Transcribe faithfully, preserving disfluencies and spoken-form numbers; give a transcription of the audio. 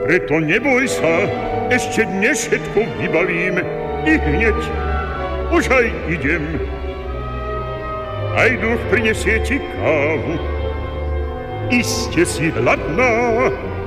Preto neboj sa, ešte dnes všetko vybavím. I hneď, už aj idem. Aj duch prinesie ti kávu. Iste si hladná,